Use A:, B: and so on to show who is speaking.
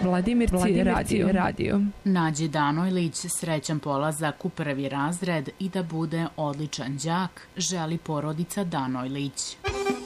A: Vladimirci radio.
B: Nađi Danojlić srećan polazak u 1. razred i da bude odličan đak, želi porodica Danojlić.